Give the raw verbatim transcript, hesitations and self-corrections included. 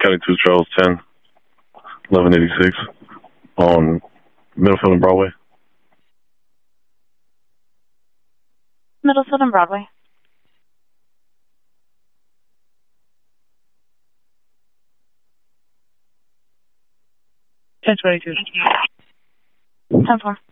County two Charles ten, eleven eighty-six on Middlefield and Broadway. Middlefield and Broadway. ten twenty-two. ten four.